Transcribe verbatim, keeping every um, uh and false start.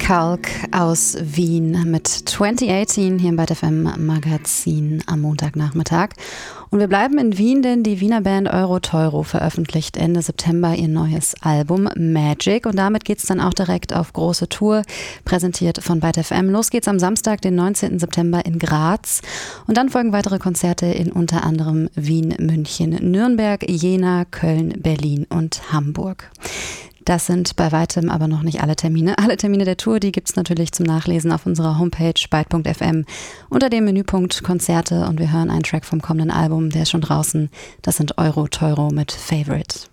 Kalk aus Wien mit zwanzig achtzehn hier im Byte F M Magazin am Montagnachmittag. Und wir bleiben in Wien, denn die Wiener Band Euro Teuro veröffentlicht Ende September ihr neues Album Magic. Und damit geht's dann auch direkt auf große Tour, präsentiert von Byte F M. Los geht's am Samstag, den neunzehnten September in Graz. Und dann folgen weitere Konzerte in unter anderem Wien, München, Nürnberg, Jena, Köln, Berlin und Hamburg. Das sind bei weitem aber noch nicht alle Termine. Alle Termine der Tour, die gibt's natürlich zum Nachlesen auf unserer Homepage byte punkt f m unter dem Menüpunkt Konzerte, und wir hören einen Track vom kommenden Album, der ist schon draußen. Das sind Euro Teuro mit Favorite.